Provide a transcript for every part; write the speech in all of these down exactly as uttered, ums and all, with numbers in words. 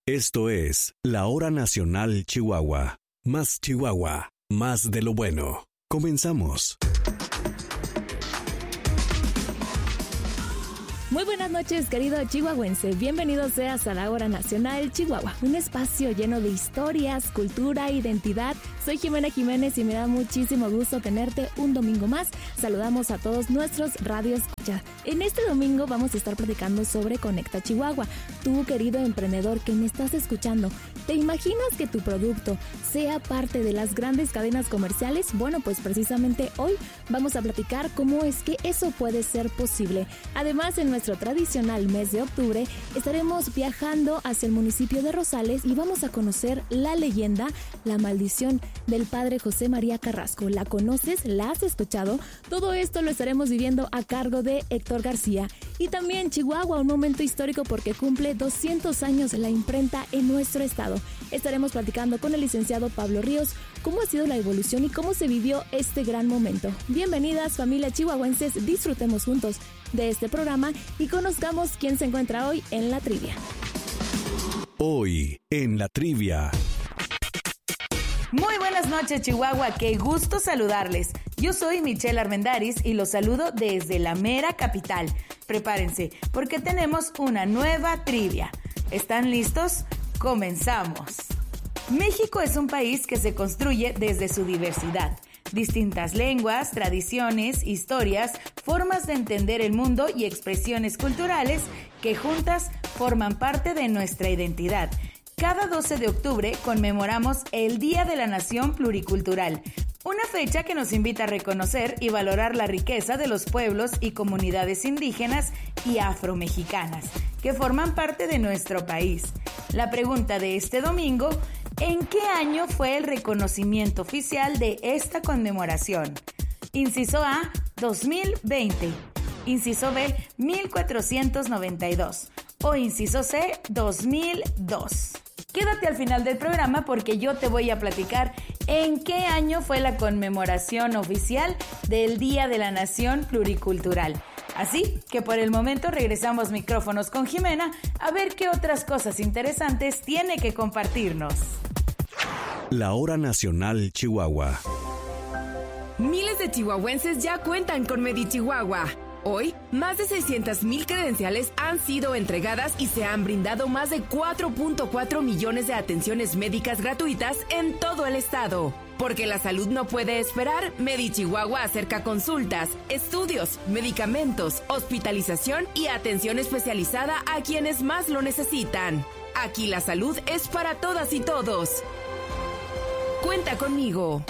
Esto es La Hora Nacional Chihuahua. Más Chihuahua, más de lo bueno. Comenzamos. Muy buenas noches, querido chihuahuense. Bienvenido seas a la Hora Nacional Chihuahua, un espacio lleno de historias, cultura, identidad. Soy Jimena Jiménez y me da muchísimo gusto tenerte un domingo más. Saludamos a todos nuestros radioescuchas. En este domingo vamos a estar platicando sobre Conecta Chihuahua. Tú, querido emprendedor que me estás escuchando, ¿te imaginas que tu producto sea parte de las grandes cadenas comerciales? Bueno, pues precisamente hoy vamos a platicar cómo es que eso puede ser posible. Además, en nuestro tradicional mes de octubre estaremos viajando hacia el municipio de Rosales y vamos a conocer la leyenda, la maldición del padre José María Carrasco. ¿La conoces? ¿La has escuchado? Todo esto lo estaremos viviendo a cargo de Héctor García. Y también Chihuahua, un momento histórico porque cumple doscientos años la imprenta en nuestro estado. Estaremos platicando con el licenciado Pablo Ríos cómo ha sido la evolución y cómo se vivió este gran momento. Bienvenidas, familia chihuahuenses, disfrutemos juntos de este programa y conozcamos quién se encuentra hoy en la trivia. Hoy en la trivia. Muy buenas noches, Chihuahua, qué gusto saludarles. Yo soy Michelle Armendáriz y los saludo desde la mera capital. Prepárense, porque tenemos una nueva trivia. ¿Están listos? ¡Comenzamos! México es un país que se construye desde su diversidad. Distintas lenguas, tradiciones, historias, formas de entender el mundo y expresiones culturales que juntas forman parte de nuestra identidad. Cada doce de octubre conmemoramos el Día de la Nación Pluricultural, una fecha que nos invita a reconocer y valorar la riqueza de los pueblos y comunidades indígenas y afromexicanas que forman parte de nuestro país. La pregunta de este domingo: ¿en qué año fue el reconocimiento oficial de esta conmemoración? Inciso A, dos mil veinte. Inciso B, mil cuatrocientos noventa y dos. O inciso C, dos mil dos. Quédate al final del programa porque yo te voy a platicar en qué año fue la conmemoración oficial del Día de la Nación Pluricultural. Así que por el momento regresamos micrófonos con Jimena a ver qué otras cosas interesantes tiene que compartirnos. La Hora Nacional Chihuahua. Miles de chihuahuenses ya cuentan con MediChihuahua. Hoy, más de seiscientas mil credenciales han sido entregadas y se han brindado más de cuatro punto cuatro millones de atenciones médicas gratuitas en todo el estado. Porque la salud no puede esperar, MediChihuahua acerca consultas, estudios, medicamentos, hospitalización y atención especializada a quienes más lo necesitan. Aquí la salud es para todas y todos. Cuenta conmigo.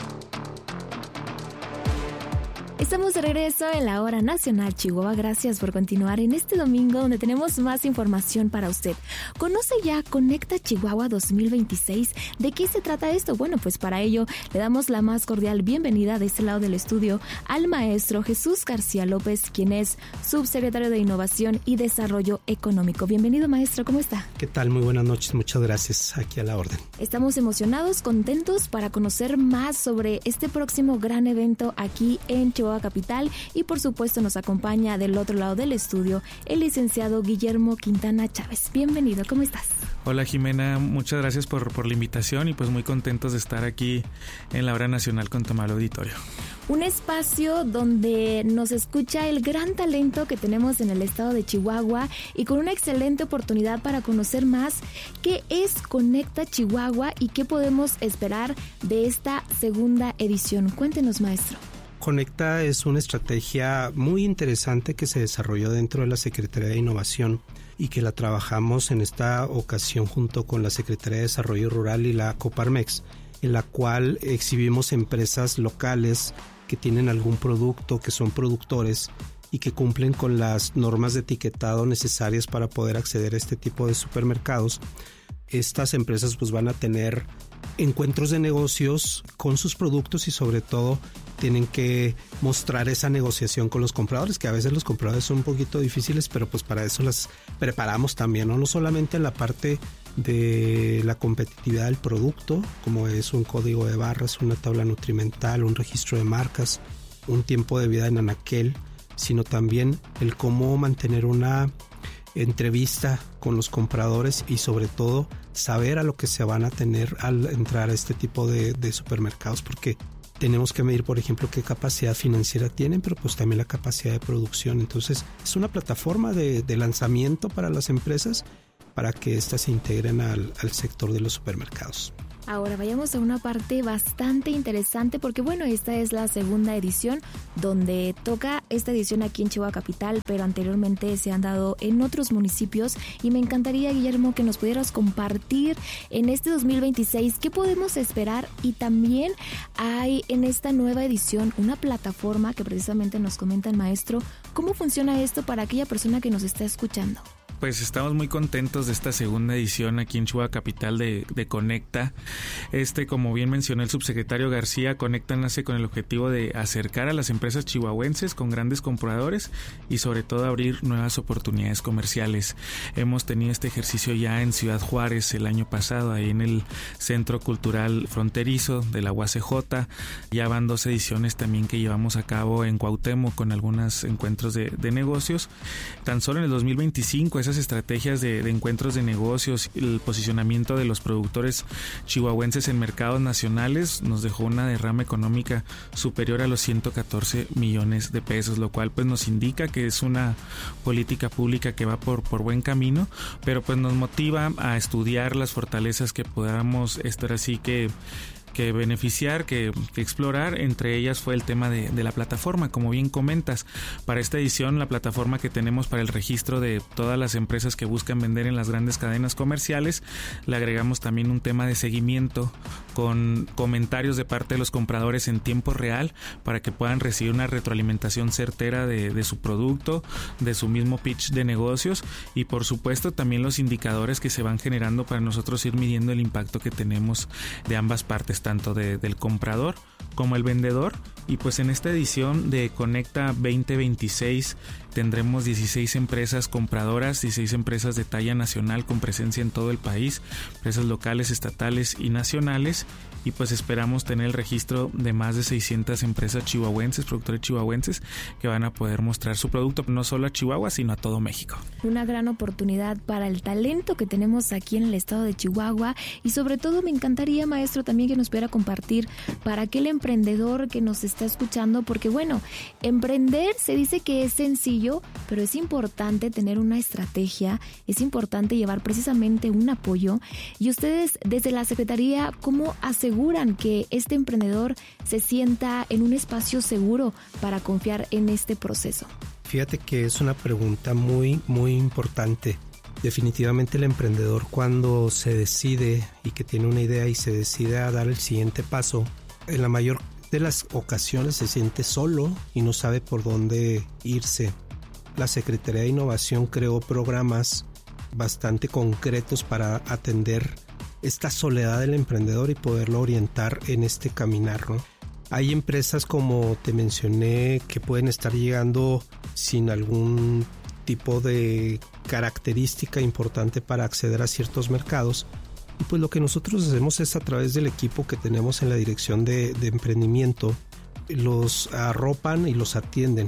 Estamos de regreso en la Hora Nacional Chihuahua. Gracias por continuar en este domingo donde tenemos más información para usted. ¿Conoce ya Conecta Chihuahua dos mil veintiséis? ¿De qué se trata esto? Bueno, pues para ello le damos la más cordial bienvenida de este lado del estudio al maestro Jesús García López, quien es subsecretario de Innovación y Desarrollo Económico. Bienvenido, maestro, ¿cómo está? ¿Qué tal? Muy buenas noches, muchas gracias. Aquí a la orden. Estamos emocionados, contentos para conocer más sobre este próximo gran evento aquí en Chihuahua Capital y por supuesto nos acompaña del otro lado del estudio el licenciado Guillermo Quintana Chávez. Bienvenido, ¿cómo estás? Hola Jimena, muchas gracias por, por la invitación y pues muy contentos de estar aquí en la Hora Nacional con tu amable auditorio. Un espacio donde nos escucha el gran talento que tenemos en el estado de Chihuahua y con una excelente oportunidad para conocer más qué es Conecta Chihuahua y qué podemos esperar de esta segunda edición. Cuéntenos, maestro. Conecta es una estrategia muy interesante que se desarrolló dentro de la Secretaría de Innovación y que la trabajamos en esta ocasión junto con la Secretaría de Desarrollo Rural y la Coparmex, en la cual exhibimos empresas locales que tienen algún producto, que son productores y que cumplen con las normas de etiquetado necesarias para poder acceder a este tipo de supermercados. Estas empresas pues van a tener encuentros de negocios con sus productos y sobre todo tienen que mostrar esa negociación con los compradores, que a veces los compradores son un poquito difíciles, pero pues para eso las preparamos también, ¿no? No solamente en la parte de la competitividad del producto, como es un código de barras, una tabla nutrimental, un registro de marcas, un tiempo de vida en anaquel, sino también el cómo mantener una entrevista con los compradores y sobre todo saber a lo que se van a tener al entrar a este tipo de, de supermercados, porque tenemos que medir, por ejemplo, qué capacidad financiera tienen, pero pues también la capacidad de producción. Entonces es una plataforma de, de lanzamiento para las empresas para que éstas se integren al, al sector de los supermercados. Ahora vayamos a una parte bastante interesante porque bueno, esta es la segunda edición donde toca esta edición aquí en Chihuahua Capital, pero anteriormente se han dado en otros municipios y me encantaría, Guillermo, que nos pudieras compartir en este dos mil veintiséis qué podemos esperar, y también hay en esta nueva edición una plataforma que precisamente nos comenta el maestro. ¿Cómo funciona esto para aquella persona que nos está escuchando? Pues estamos muy contentos de esta segunda edición aquí en Chihuahua Capital de, de Conecta. Este, como bien mencionó el subsecretario García, Conecta nace con el objetivo de acercar a las empresas chihuahuenses con grandes compradores y sobre todo abrir nuevas oportunidades comerciales. Hemos tenido este ejercicio ya en Ciudad Juárez el año pasado, ahí en el Centro Cultural Fronterizo de la U A C J. Ya van dos ediciones también que llevamos a cabo en Cuauhtémoc con algunos encuentros de, de negocios. Tan solo en el dos mil veinticinco esas estrategias de, de encuentros de negocios, el posicionamiento de los productores chihuahuenses en mercados nacionales nos dejó una derrama económica superior a los ciento catorce millones de pesos, lo cual pues nos indica que es una política pública que va por, por buen camino, pero pues nos motiva a estudiar las fortalezas que podamos estar así que que beneficiar, que, que explorar. Entre ellas fue el tema de, de la plataforma, como bien comentas. Para esta edición, la plataforma que tenemos para el registro de todas las empresas que buscan vender en las grandes cadenas comerciales, le agregamos también un tema de seguimiento con comentarios de parte de los compradores en tiempo real para que puedan recibir una retroalimentación certera de, de su producto, de su mismo pitch de negocios y por supuesto también los indicadores que se van generando para nosotros ir midiendo el impacto que tenemos de ambas partes, tanto de, del comprador como el vendedor. Y pues en esta edición de Conecta veinte veintiséis tendremos dieciséis empresas compradoras, dieciséis empresas de talla nacional con presencia en todo el país, empresas locales, estatales y nacionales, y pues esperamos tener el registro de más de seiscientas empresas chihuahuenses, productores chihuahuenses, que van a poder mostrar su producto no solo a Chihuahua, sino a todo México. Una gran oportunidad para el talento que tenemos aquí en el estado de Chihuahua, y sobre todo me encantaría, maestro, también que nos pudiera compartir para aquel emprendedor que nos está escuchando, porque bueno, emprender se dice que es sencillo, pero es importante tener una estrategia, es importante llevar precisamente un apoyo. Y ustedes desde la Secretaría, ¿cómo aseguran que este emprendedor se sienta en un espacio seguro para confiar en este proceso? Fíjate que es una pregunta muy, muy importante. Definitivamente el emprendedor, cuando se decide y que tiene una idea y se decide a dar el siguiente paso, en la mayor de las ocasiones se siente solo y no sabe por dónde irse. La Secretaría de Innovación creó programas bastante concretos para atender esta soledad del emprendedor y poderlo orientar en este caminar, ¿no? Hay empresas, como te mencioné, que pueden estar llegando sin algún tipo de característica importante para acceder a ciertos mercados. Y pues lo que nosotros hacemos es, a través del equipo que tenemos en la dirección de, de emprendimiento, los arropan y los atienden.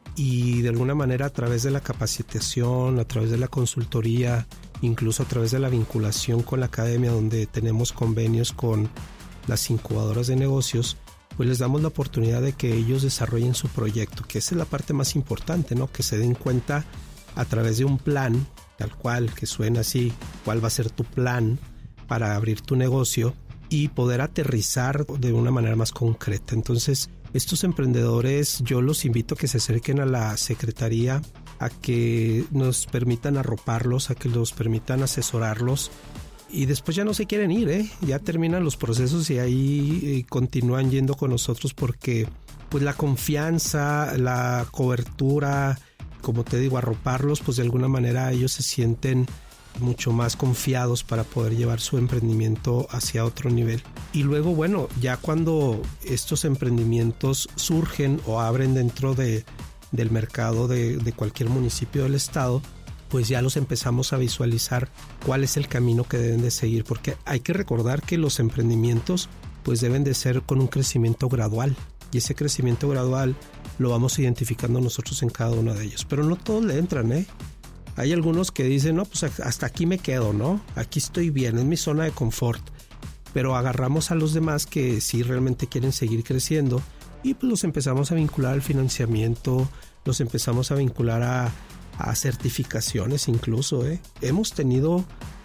Y de alguna manera, a través de la capacitación, a través de la consultoría, incluso a través de la vinculación con la academia, donde tenemos convenios con las incubadoras de negocios, pues les damos la oportunidad de que ellos desarrollen su proyecto, que esa es la parte más importante, ¿no? Que se den cuenta a través de un plan, tal cual, que suena así, cuál va a ser tu plan para abrir tu negocio y poder aterrizar de una manera más concreta. Entonces, estos emprendedores, yo los invito a que se acerquen a la Secretaría, a que nos permitan arroparlos, a que nos permitan asesorarlos, y después ya no se quieren ir, ¿eh? Ya terminan los procesos y ahí eh, continúan yendo con nosotros, porque pues la confianza, la cobertura, como te digo, arroparlos, pues de alguna manera ellos se sienten mucho más confiados para poder llevar su emprendimiento hacia otro nivel. Y luego, bueno, ya cuando estos emprendimientos surgen o abren dentro de, del mercado de, de cualquier municipio del estado, pues ya los empezamos a visualizar cuál es el camino que deben de seguir, porque hay que recordar que los emprendimientos pues deben de ser con un crecimiento gradual, y ese crecimiento gradual lo vamos identificando nosotros en cada uno de ellos, pero no todos le entran, ¿eh? Hay algunos que dicen, no, pues hasta aquí me quedo, ¿no? Aquí estoy bien, es mi zona de confort. Pero agarramos a los demás que sí realmente quieren seguir creciendo y pues los empezamos a vincular al financiamiento, los empezamos a vincular a, a certificaciones incluso, ¿eh? Hemos tenido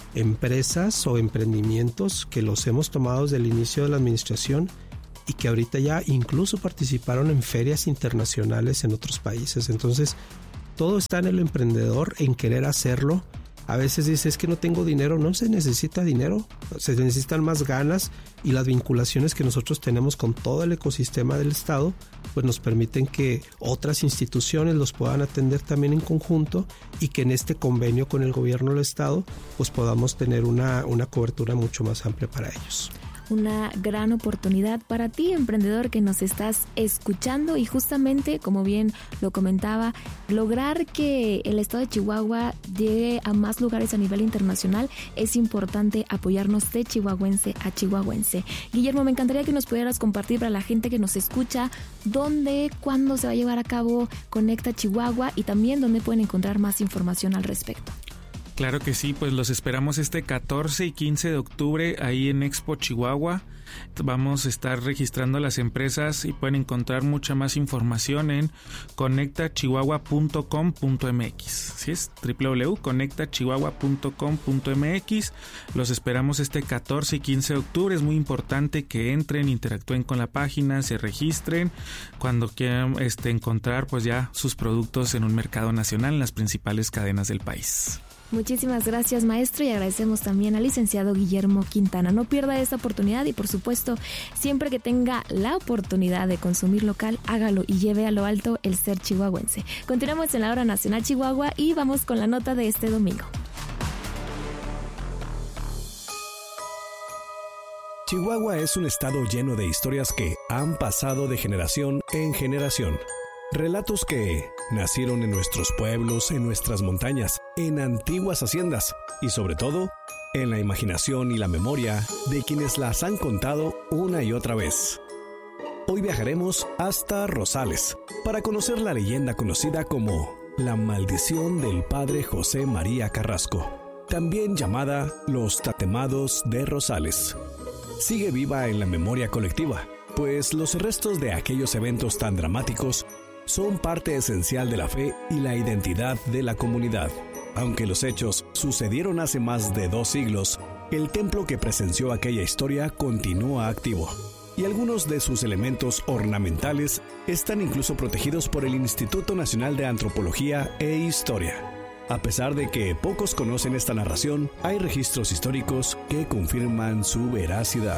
empresas o emprendimientos que los hemos tomado desde el inicio de la administración y que ahorita ya incluso participaron en ferias internacionales en otros países. Entonces, todo está en el emprendedor, en querer hacerlo. A veces dice, es que no tengo dinero. No se necesita dinero, se necesitan más ganas, y las vinculaciones que nosotros tenemos con todo el ecosistema del Estado pues nos permiten que otras instituciones los puedan atender también en conjunto, y que en este convenio con el gobierno del Estado pues podamos tener una, una cobertura mucho más amplia para ellos. Una gran oportunidad para ti, emprendedor, que nos estás escuchando, y justamente, como bien lo comentaba, lograr que el estado de Chihuahua llegue a más lugares a nivel internacional. Es importante apoyarnos de chihuahuense a chihuahuense. Guillermo, me encantaría que nos pudieras compartir para la gente que nos escucha dónde, cuándo se va a llevar a cabo Conecta Chihuahua, y también dónde pueden encontrar más información al respecto. Claro que sí, pues los esperamos este catorce y quince de octubre ahí en Expo Chihuahua. Vamos a estar registrando las empresas y pueden encontrar mucha más información en conecta chihuahua punto com punto m x. ¿Sí es? doble u doble u doble u punto conecta chihuahua punto com punto m x. Los esperamos este catorce y quince de octubre. Es muy importante que entren, interactúen con la página, se registren cuando quieran este, encontrar pues ya sus productos en un mercado nacional en las principales cadenas del país. Muchísimas gracias, maestro, y agradecemos también al licenciado Guillermo Quintana. No pierda esta oportunidad y, por supuesto, siempre que tenga la oportunidad de consumir local, hágalo y lleve a lo alto el ser chihuahuense. Continuamos en la Hora Nacional Chihuahua y vamos con la nota de este domingo. Chihuahua es un estado lleno de historias que han pasado de generación en generación. Relatos que nacieron en nuestros pueblos, en nuestras montañas, en antiguas haciendas y sobre todo en la imaginación y la memoria de quienes las han contado una y otra vez. Hoy viajaremos hasta Rosales para conocer la leyenda conocida como la maldición del padre José María Carrasco, también llamada los tatemados de Rosales. Sigue viva en la memoria colectiva, pues los restos de aquellos eventos tan dramáticos son parte esencial de la fe y la identidad de la comunidad. Aunque los hechos sucedieron hace más de dos siglos, el templo que presenció aquella historia continúa activo, y algunos de sus elementos ornamentales están incluso protegidos por el Instituto Nacional de Antropología e Historia. A pesar de que pocos conocen esta narración, hay registros históricos que confirman su veracidad.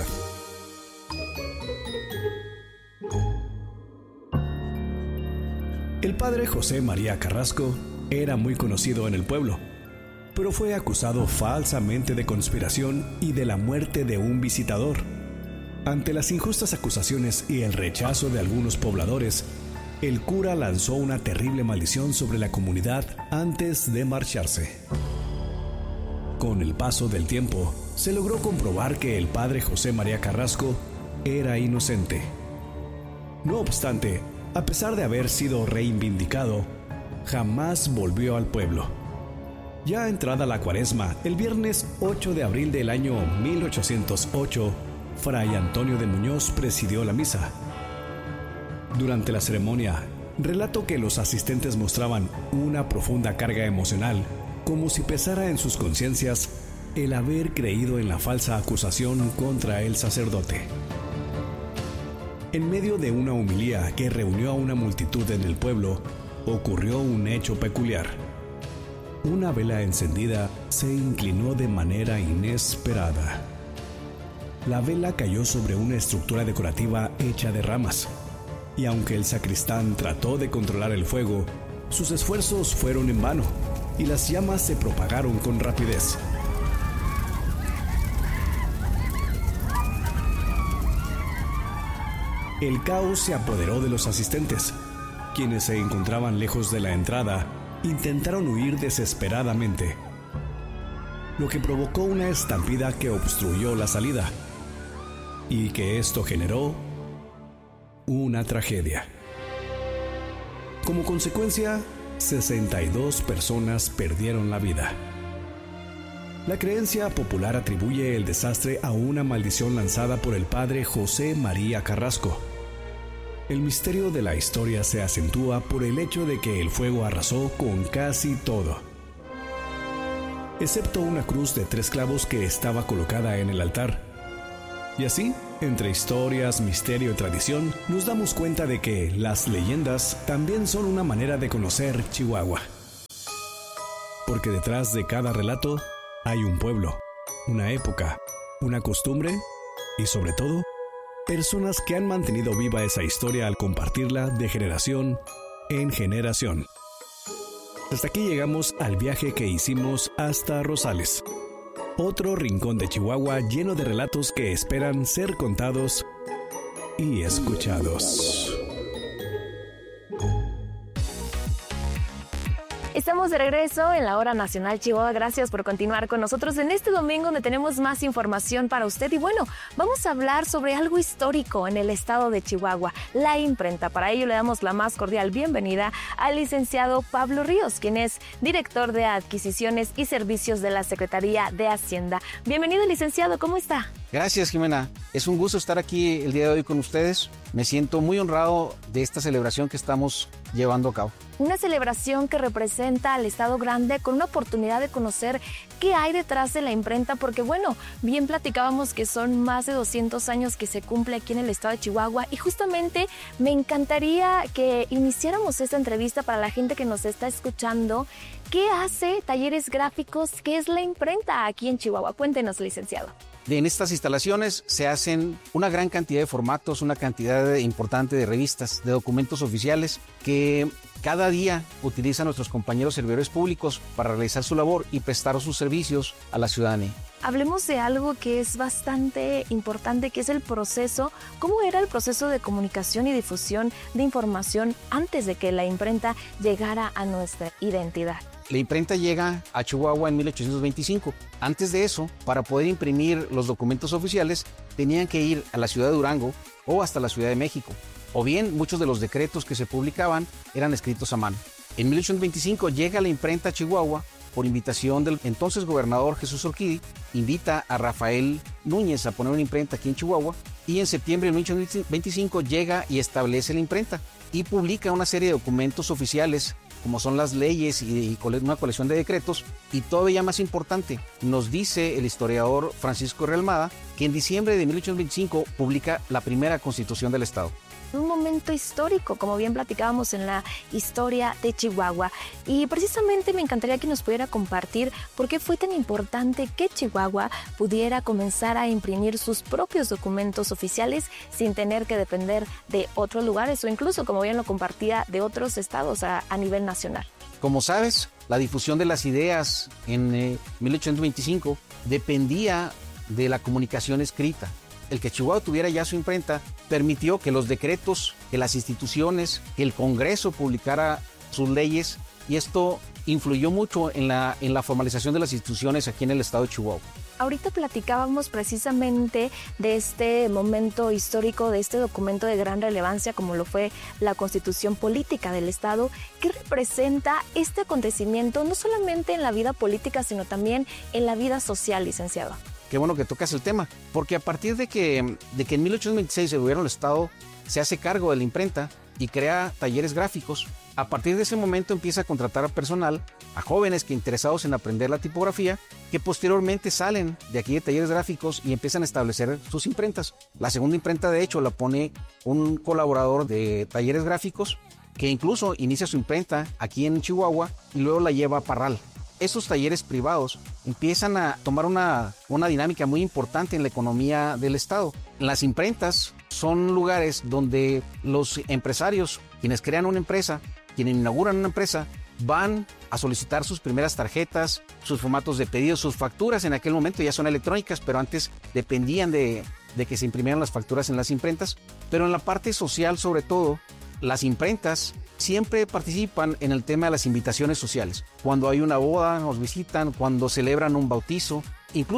El padre José María Carrasco era muy conocido en el pueblo, pero fue acusado falsamente de conspiración y de la muerte de un visitador. Ante las injustas acusaciones y el rechazo de algunos pobladores, el cura lanzó una terrible maldición sobre la comunidad antes de marcharse. Con el paso del tiempo, se logró comprobar que el padre José María Carrasco era inocente. No obstante, a pesar de haber sido reivindicado, jamás volvió al pueblo. Ya entrada la cuaresma, el viernes ocho de abril del año mil ochocientos ocho, Fray Antonio de Muñoz presidió la misa. Durante la ceremonia, relató que los asistentes mostraban una profunda carga emocional, como si pesara en sus conciencias el haber creído en la falsa acusación contra el sacerdote. En medio de una homilía que reunió a una multitud en el pueblo, ocurrió un hecho peculiar. Una vela encendida se inclinó de manera inesperada. La vela cayó sobre una estructura decorativa hecha de ramas, y aunque el sacristán trató de controlar el fuego, sus esfuerzos fueron en vano, y las llamas se propagaron con rapidez. El caos se apoderó de los asistentes, quienes se encontraban lejos de la entrada. Intentaron huir desesperadamente, lo que provocó una estampida que obstruyó la salida, y que esto generó una tragedia. Como consecuencia, sesenta y dos personas perdieron la vida. La creencia popular atribuye el desastre a una maldición lanzada por el padre José María Carrasco. El misterio de la historia se acentúa por el hecho de que el fuego arrasó con casi todo, excepto una cruz de tres clavos que estaba colocada en el altar. Y así, entre historias, misterio y tradición, nos damos cuenta de que las leyendas también son una manera de conocer Chihuahua. Porque detrás de cada relato hay un pueblo, una época, una costumbre y sobre todo, personas que han mantenido viva esa historia al compartirla de generación en generación. Hasta aquí llegamos al viaje que hicimos hasta Rosales, otro rincón de Chihuahua lleno de relatos que esperan ser contados y escuchados. Estamos de regreso en la Hora Nacional Chihuahua. Gracias por continuar con nosotros en este domingo donde tenemos más información para usted. Y bueno, vamos a hablar sobre algo histórico en el estado de Chihuahua, la imprenta. Para ello le damos la más cordial bienvenida al licenciado Pablo Ríos, quien es director de Adquisiciones y Servicios de la Secretaría de Hacienda. Bienvenido, licenciado, ¿cómo está? Gracias, Jimena. Es un gusto estar aquí el día de hoy con ustedes. Me siento muy honrado de esta celebración que estamos llevando a cabo. Una celebración que representa al Estado Grande con una oportunidad de conocer qué hay detrás de la imprenta, porque bueno, bien platicábamos que son más de doscientos años que se cumple aquí en el estado de Chihuahua y justamente me encantaría que iniciáramos esta entrevista para la gente que nos está escuchando. ¿Qué hace Talleres Gráficos? ¿Qué es la imprenta aquí en Chihuahua? Cuéntenos, licenciado. En estas instalaciones se hacen una gran cantidad de formatos, una cantidad importante de revistas, de documentos oficiales que cada día utilizan nuestros compañeros servidores públicos para realizar su labor y prestar sus servicios a la ciudadanía. Hablemos de algo que es bastante importante, que es el proceso. ¿Cómo era el proceso de comunicación y difusión de información antes de que la imprenta llegara a nuestra identidad? La imprenta llega a Chihuahua en mil ochocientos veinticinco. Antes de eso, para poder imprimir los documentos oficiales, tenían que ir a la ciudad de Durango o hasta la Ciudad de México. O bien, muchos de los decretos que se publicaban eran escritos a mano. En mil ochocientos veinticinco llega la imprenta a Chihuahua por invitación del entonces gobernador Jesús Orquídez, invita a Rafael Núñez a poner una imprenta aquí en Chihuahua y en septiembre de mil ochocientos veinticinco llega y establece la imprenta y publica una serie de documentos oficiales como son las leyes y una colección de decretos, y todavía más importante, nos dice el historiador Francisco Realmada que en diciembre de mil ochocientos veinticinco publica la primera Constitución del Estado. Un momento histórico, como bien platicábamos en la historia de Chihuahua. Y precisamente me encantaría que nos pudiera compartir por qué fue tan importante que Chihuahua pudiera comenzar a imprimir sus propios documentos oficiales sin tener que depender de otros lugares o incluso, como bien lo compartía, de otros estados a, a nivel nacional. Como sabes, la difusión de las ideas en eh, mil ochocientos veinticinco dependía de la comunicación escrita. El que Chihuahua tuviera ya su imprenta permitió que los decretos, que las instituciones, que el Congreso publicara sus leyes, y esto influyó mucho en la, en la formalización de las instituciones aquí en el estado de Chihuahua. Ahorita platicábamos precisamente de este momento histórico, de este documento de gran relevancia como lo fue la Constitución Política del Estado. ¿Qué representa este acontecimiento no solamente en la vida política, sino también en la vida social, licenciado? Qué bueno que tocas el tema, porque a partir de que, de que en mil ochocientos veintiséis el gobierno del estado se hace cargo de la imprenta y crea talleres gráficos, a partir de ese momento empieza a contratar a personal, a jóvenes que interesados en aprender la tipografía, que posteriormente salen de aquí de talleres gráficos y empiezan a establecer sus imprentas. La segunda imprenta, de hecho, la pone un colaborador de talleres gráficos que incluso inicia su imprenta aquí en Chihuahua y luego la lleva a Parral. Esos talleres privados empiezan a tomar una, una dinámica muy importante en la economía del estado. Las imprentas son lugares donde los empresarios, quienes crean una empresa, quienes inauguran una empresa, van a solicitar sus primeras tarjetas, sus formatos de pedido, sus facturas. En aquel momento ya son electrónicas, pero antes dependían de, de que se imprimieran las facturas en las imprentas. Pero en la parte social, sobre todo, las imprentas siempre participan en el tema de las invitaciones sociales. Cuando hay una boda, nos visitan, cuando celebran un bautizo, incluso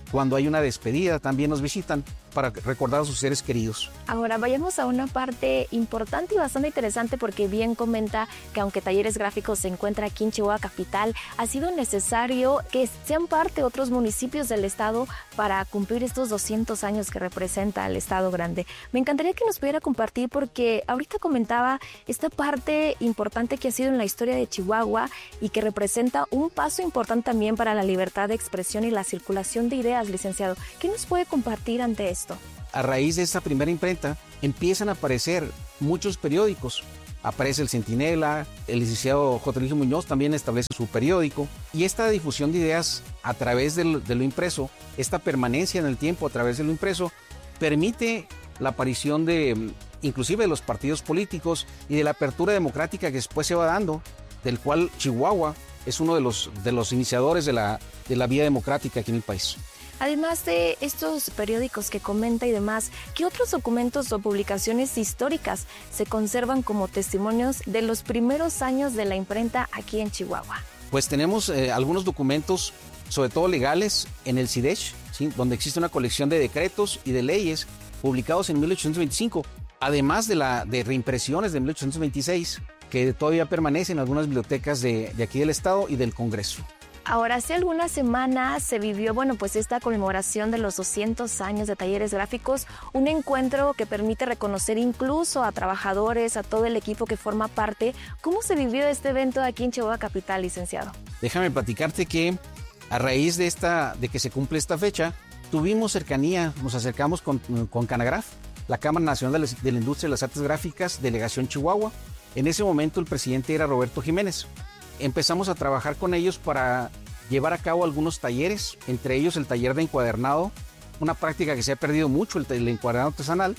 Cuando hay una despedida también nos visitan para recordar a sus seres queridos. Ahora vayamos a una parte importante y bastante interesante, porque bien comenta que aunque Talleres Gráficos se encuentra aquí en Chihuahua Capital, ha sido necesario que sean parte otros municipios del estado para cumplir estos doscientos años que representa el estado grande. Me encantaría que nos pudiera compartir, porque ahorita comentaba esta parte importante que ha sido en la historia de Chihuahua y que representa un paso importante también para la libertad de expresión y la circulación de ideas, licenciado. ¿Qué nos puede compartir ante esto? A raíz de esta primera imprenta empiezan a aparecer muchos periódicos. Aparece el Centinela, el licenciado J. Eligio Muñoz también establece su periódico, y esta difusión de ideas a través de lo, de lo impreso, esta permanencia en el tiempo a través de lo impreso, permite la aparición de inclusive de los partidos políticos y de la apertura democrática que después se va dando, del cual Chihuahua es uno de los, de los iniciadores de la, de la vía democrática aquí en el país. Además de estos periódicos que comenta y demás, ¿qué otros documentos o publicaciones históricas se conservan como testimonios de los primeros años de la imprenta aquí en Chihuahua? Pues tenemos eh, algunos documentos, sobre todo legales, en el CIDESH, ¿sí? Donde existe una colección de decretos y de leyes publicados en mil ochocientos veinticinco, además de, la, de reimpresiones de mil ochocientos veintiséis, que todavía permanecen en algunas bibliotecas de, de aquí del estado y del Congreso. Ahora, hace algunas semanas se vivió, bueno, pues esta conmemoración de los doscientos años de Talleres Gráficos, un encuentro que permite reconocer incluso a trabajadores, a todo el equipo que forma parte. ¿Cómo se vivió este evento aquí en Chihuahua Capital, licenciado? Déjame platicarte que a raíz de, esta, de que se cumple esta fecha, tuvimos cercanía, nos acercamos con, con Canagraf, la Cámara Nacional de la, de la Industria de las Artes Gráficas, Delegación Chihuahua. En ese momento el presidente era Roberto Jiménez. Empezamos a trabajar con ellos para llevar a cabo algunos talleres, entre ellos el taller de encuadernado, una práctica que se ha perdido mucho, el, el encuadernado artesanal,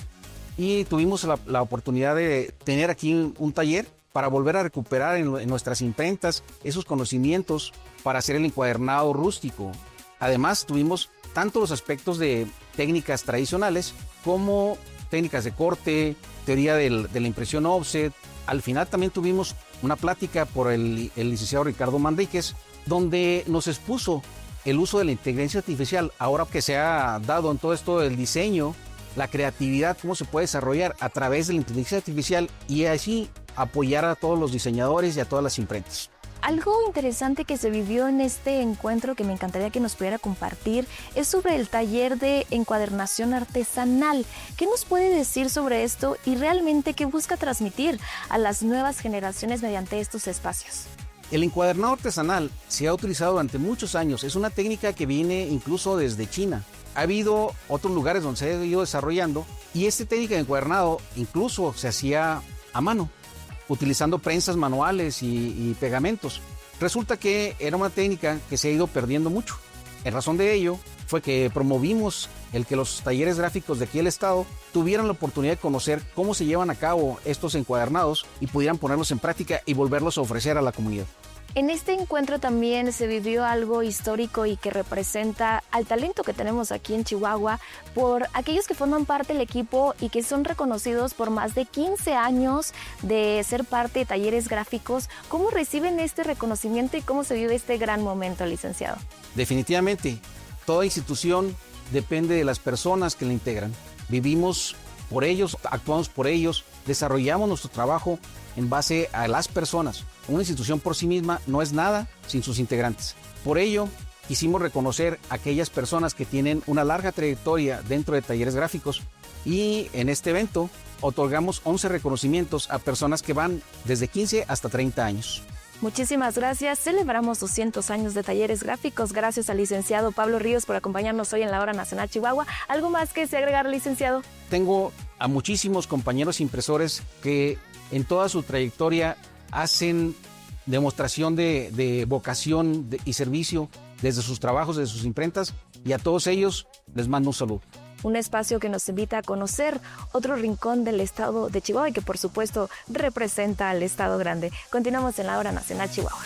y tuvimos la, la oportunidad de tener aquí un, un taller para volver a recuperar en, en nuestras imprentas esos conocimientos para hacer el encuadernado rústico. Además, tuvimos tanto los aspectos de técnicas tradicionales como técnicas de corte, teoría del, de la impresión offset. Al final también tuvimos una plática por el, el licenciado Ricardo Manríquez, donde nos expuso el uso de la inteligencia artificial, ahora que se ha dado en todo esto del diseño, la creatividad, cómo se puede desarrollar a través de la inteligencia artificial y así apoyar a todos los diseñadores y a todas las imprentas. Algo interesante que se vivió en este encuentro que me encantaría que nos pudiera compartir es sobre el taller de encuadernación artesanal. ¿Qué nos puede decir sobre esto y realmente qué busca transmitir a las nuevas generaciones mediante estos espacios? El encuadernado artesanal se ha utilizado durante muchos años. Es una técnica que viene incluso desde China. Ha habido otros lugares donde se ha ido desarrollando y esta técnica de encuadernado incluso se hacía a mano, utilizando prensas manuales y, y pegamentos. Resulta que era una técnica que se ha ido perdiendo mucho. En razón de ello fue que promovimos el que los talleres gráficos de aquí del estado tuvieran la oportunidad de conocer cómo se llevan a cabo estos encuadernados y pudieran ponerlos en práctica y volverlos a ofrecer a la comunidad. En este encuentro también se vivió algo histórico y que representa al talento que tenemos aquí en Chihuahua por aquellos que forman parte del equipo y que son reconocidos por más de quince años de ser parte de Talleres Gráficos. ¿Cómo reciben este reconocimiento y cómo se vive este gran momento, licenciado? Definitivamente, toda institución depende de las personas que la integran. Vivimos por ellos, actuamos por ellos, desarrollamos nuestro trabajo en base a las personas. Una institución por sí misma no es nada sin sus integrantes. Por ello, quisimos reconocer a aquellas personas que tienen una larga trayectoria dentro de Talleres Gráficos y en este evento otorgamos once reconocimientos a personas que van desde quince hasta treinta años. Muchísimas gracias. Celebramos doscientos años de Talleres Gráficos. Gracias al licenciado Pablo Ríos por acompañarnos hoy en la Hora Nacional Chihuahua. ¿Algo más que se agregar, licenciado? Tengo a muchísimos compañeros impresores que en toda su trayectoria hacen demostración de, de vocación de, y servicio desde sus trabajos, desde sus imprentas, y a todos ellos les mando un saludo. Un espacio que nos invita a conocer otro rincón del estado de Chihuahua y que por supuesto representa al estado grande. Continuamos en la Hora Nacional Chihuahua.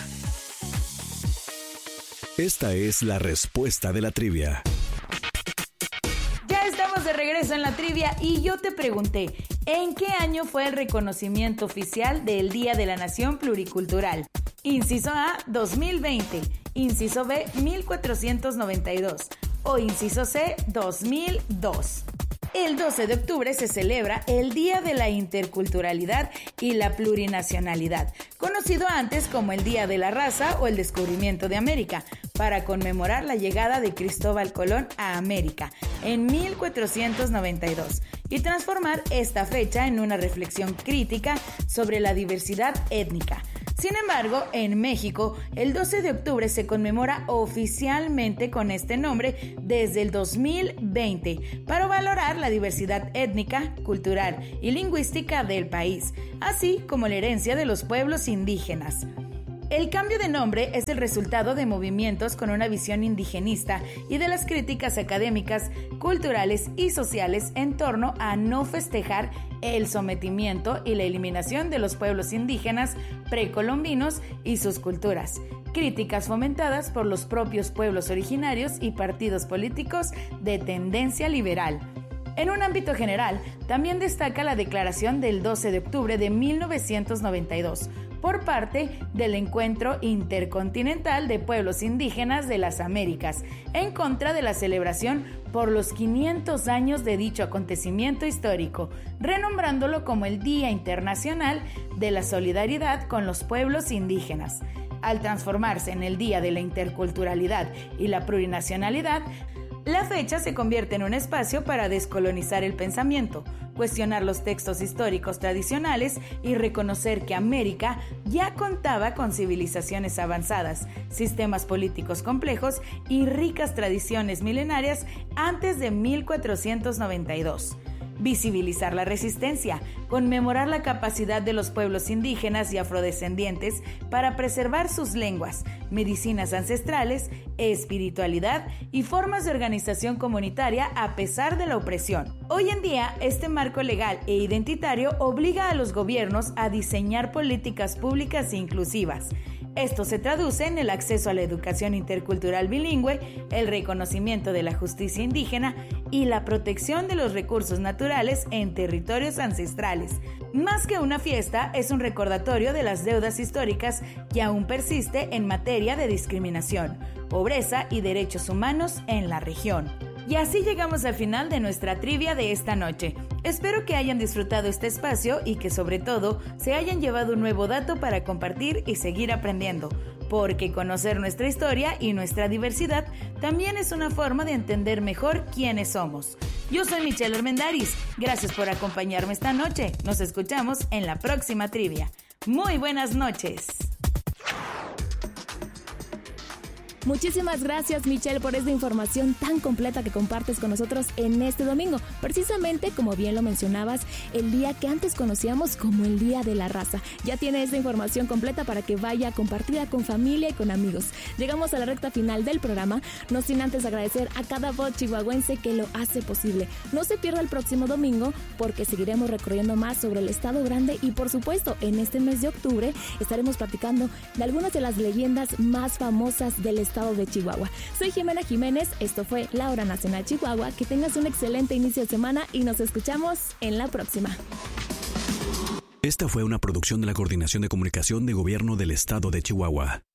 Esta es la respuesta de la trivia. Ya estamos de regreso en la trivia y yo te pregunté, ¿en qué año fue el reconocimiento oficial del Día de la Nación Pluricultural? Inciso A, dos mil veinte. Inciso B, mil cuatrocientos noventa y dos. o inciso C, dos mil dos. El doce de octubre se celebra el Día de la Interculturalidad y la Plurinacionalidad, conocido antes como el Día de la Raza o el Descubrimiento de América, para conmemorar la llegada de Cristóbal Colón a América en mil cuatrocientos noventa y dos y transformar esta fecha en una reflexión crítica sobre la diversidad étnica. Sin embargo, en México, el doce de octubre se conmemora oficialmente con este nombre desde el dos mil veinte para valorar la diversidad étnica, cultural y lingüística del país, así como la herencia de los pueblos indígenas. El cambio de nombre es el resultado de movimientos con una visión indigenista y de las críticas académicas, culturales y sociales en torno a no festejar el sometimiento y la eliminación de los pueblos indígenas precolombinos y sus culturas. Críticas fomentadas por los propios pueblos originarios y partidos políticos de tendencia liberal. En un ámbito general, también destaca la declaración del doce de octubre de mil novecientos noventa y dos, por parte del Encuentro Intercontinental de Pueblos Indígenas de las Américas, en contra de la celebración por los quinientos años de dicho acontecimiento histórico, renombrándolo como el Día Internacional de la Solidaridad con los Pueblos Indígenas. Al transformarse en el Día de la Interculturalidad y la Plurinacionalidad, la fecha se convierte en un espacio para descolonizar el pensamiento, cuestionar los textos históricos tradicionales y reconocer que América ya contaba con civilizaciones avanzadas, sistemas políticos complejos y ricas tradiciones milenarias antes de mil cuatrocientos noventa y dos. Visibilizar la resistencia, conmemorar la capacidad de los pueblos indígenas y afrodescendientes para preservar sus lenguas, medicinas ancestrales, espiritualidad y formas de organización comunitaria a pesar de la opresión. Hoy en día, este marco legal e identitario obliga a los gobiernos a diseñar políticas públicas inclusivas. Esto se traduce en el acceso a la educación intercultural bilingüe, el reconocimiento de la justicia indígena y la protección de los recursos naturales en territorios ancestrales. Más que una fiesta, es un recordatorio de las deudas históricas que aún persiste en materia de discriminación, pobreza y derechos humanos en la región. Y así llegamos al final de nuestra trivia de esta noche. Espero que hayan disfrutado este espacio y que sobre todo se hayan llevado un nuevo dato para compartir y seguir aprendiendo, porque conocer nuestra historia y nuestra diversidad también es una forma de entender mejor quiénes somos. Yo soy Michelle Armendáriz, gracias por acompañarme esta noche. Nos escuchamos en la próxima trivia. Muy buenas noches. Muchísimas gracias, Michelle, por esta información tan completa que compartes con nosotros en este domingo. Precisamente, como bien lo mencionabas, el día que antes conocíamos como el Día de la Raza. Ya tiene esta información completa para que vaya compartida con familia y con amigos. Llegamos a la recta final del programa, no sin antes agradecer a cada voz chihuahuense que lo hace posible. No se pierda el próximo domingo porque seguiremos recorriendo más sobre el Estado Grande y, por supuesto, en este mes de octubre estaremos platicando de algunas de las leyendas más famosas del Estado de Chihuahua. Soy Jimena Jiménez, esto fue La Hora Nacional Chihuahua. Que tengas un excelente inicio de semana y nos escuchamos en la próxima. Esta fue una producción de la Coordinación de Comunicación de Gobierno del Estado de Chihuahua.